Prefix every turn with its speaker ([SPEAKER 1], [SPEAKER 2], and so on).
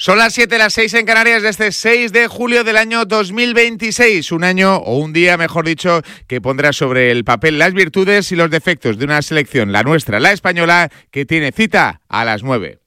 [SPEAKER 1] Son las 7, las 6 en Canarias de este 6 de julio del año 2026. Un año, o un día, mejor dicho, que pondrá sobre el papel las virtudes y los defectos de una selección, la nuestra, la española, que tiene cita a las 9.